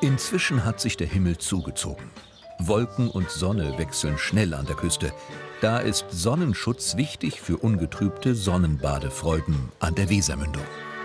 Inzwischen hat sich der Himmel zugezogen. Wolken und Sonne wechseln schnell an der Küste. Da ist Sonnenschutz wichtig für ungetrübte Sonnenbadefreuden an der Wesermündung.